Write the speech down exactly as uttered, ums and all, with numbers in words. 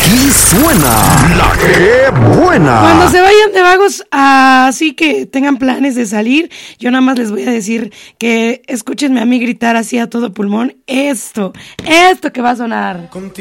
Aquí suena la que buena. Cuando se vayan de vagos, así que tengan planes de salir, yo nada más les voy a decir que escúchenme a mí gritar así a todo pulmón esto, esto que va a sonar.